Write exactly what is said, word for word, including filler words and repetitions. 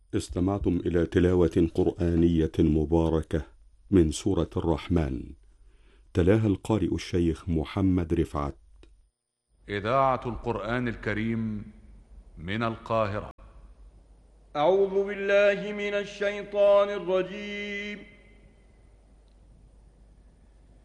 استمعتم إلى تلاوة قرآنية مباركة من سورة الرحمن، تلاها القارئ الشيخ محمد رفعت. إذاعة القرآن الكريم من القاهرة. أعوذ بالله من الشيطان الرجيم.